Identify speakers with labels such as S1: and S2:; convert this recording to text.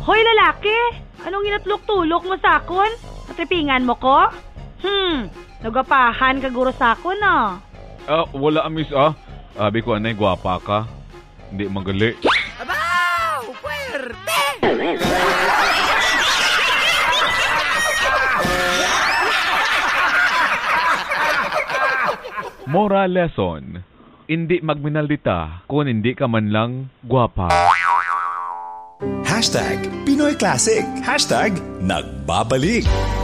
S1: Hoy lalaki, anong inatlok-tulok mo sakon? Natripingan mo ko? Nagapahan ka guro sakon ah.
S2: Wala miss Abi ko anay gwapa ka. Hindi magali.
S3: Abaw! Puwerte!
S2: Moral lesson. Hindi magminaldita kung hindi ka man lang gwapa.
S4: #Pinoy Classic. #Nagbabalik.